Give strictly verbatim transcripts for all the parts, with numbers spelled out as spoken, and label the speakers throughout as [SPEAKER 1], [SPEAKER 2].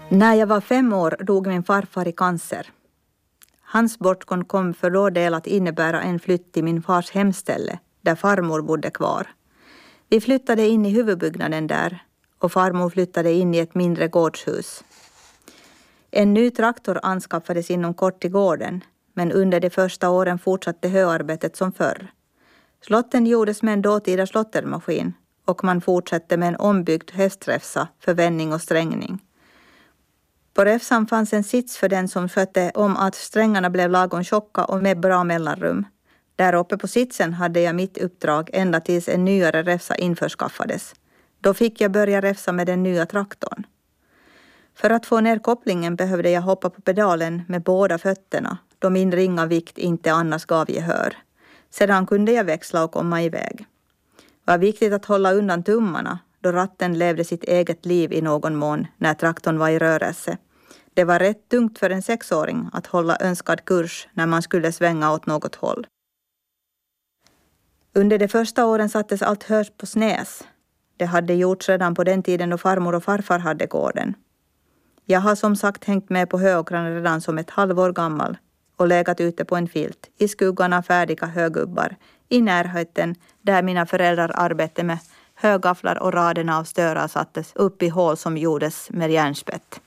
[SPEAKER 1] När jag var fem år dog min farfar i cancer. Hans bortgång kom för vår del att innebära en flytt till min fars hemställe, där farmor bodde kvar. Vi flyttade in i huvudbyggnaden där och farmor flyttade in i ett mindre gårdshus. En ny traktor anskaffades inom kort till gården, men under de första åren fortsatte höarbetet som förr. Slotten gjordes med en dåtida slottermaskin och man fortsatte med en ombyggd hästräfsa för vändning och strängning. På räfsan fanns en sits för den som skötte om att strängarna blev lagom tjocka och med bra mellanrum. Där uppe på sitsen hade jag mitt uppdrag ända tills en nyare räfsa införskaffades. Då fick jag börja räfsa med den nya traktorn. För att få ner kopplingen behövde jag hoppa på pedalen med båda fötterna, då min ringa vikt inte annars gav gehör. Sedan kunde jag växla och komma iväg. Det var viktigt att hålla undan tummarna, då ratten levde sitt eget liv i någon mån när traktorn var i rörelse. Det var rätt tungt för en sexåring att hålla önskad kurs när man skulle svänga åt något håll. Under de första åren sattes allt hörs på snäs. Det hade gjorts redan på den tiden då farmor och farfar hade gården. Jag har som sagt hängt med på höåkrarna redan som ett halvår gammal och legat ute på en filt i skuggan av färdiga högubbar i närheten där mina föräldrar arbetade med högafflar och raderna av störar sattes upp i hål som gjordes med järnspett.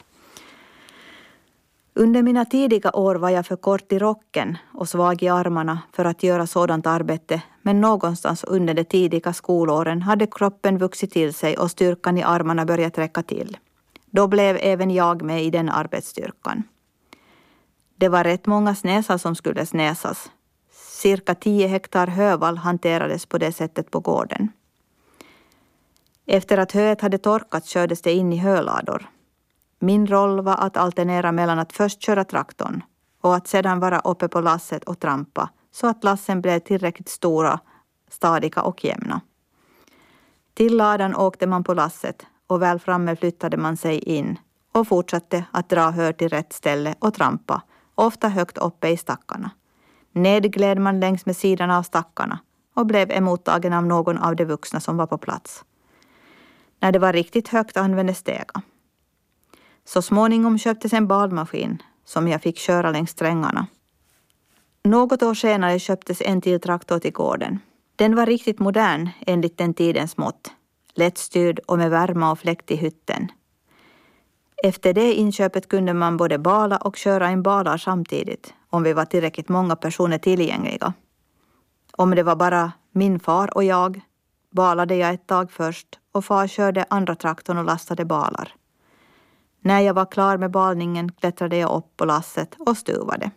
[SPEAKER 1] Under mina tidiga år var jag för kort i rocken och svag i armarna för att göra sådant arbete, men någonstans under de tidiga skolåren hade kroppen vuxit till sig och styrkan i armarna börjat räcka till. Då blev även jag med i den arbetsstyrkan. Det var rätt många snäsar som skulle snäsas. Cirka tio hektar hövall hanterades på det sättet på gården. Efter att höet hade torkat kördes det in i hölador. Min roll var att alternera mellan att först köra traktorn och att sedan vara uppe på lasset och trampa så att lassen blev tillräckligt stora, stadiga och jämna. Till ladan åkte man på lasset och väl framme flyttade man sig in och fortsatte att dra hör till rätt ställe och trampa, ofta högt uppe i stackarna. Nedgled man längs med sidan av stackarna och blev emottagen av någon av de vuxna som var på plats. När det var riktigt högt användes stega. Så småningom köptes en balmaskin som jag fick köra längs strängarna. Något år senare köptes en till traktor till gården. Den var riktigt modern enligt den tidens mått. Lättstyrd och med värma och fläkt i hytten. Efter det inköpet kunde man både bala och köra en balar samtidigt om vi var tillräckligt många personer tillgängliga. Om det var bara min far och jag balade jag ett tag först och far körde andra traktorn och lastade balar. När jag var klar med balningen klättrade jag upp på lasset och stuvade.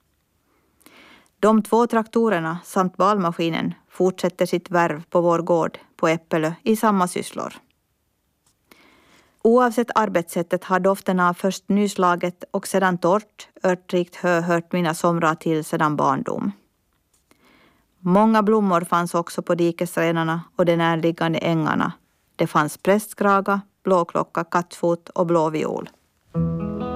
[SPEAKER 1] De två traktorerna samt balmaskinen fortsätter sitt värv på vår gård på Äppelö i samma sysslor. Oavsett arbetssättet har dofterna av först nyslaget och sedan torrt, örtrikt hö hört mina somrar till sedan barndom. Många blommor fanns också på dikesrenarna och de närliggande ängarna. Det fanns prästkraga, blåklocka, kattfot och blåviol.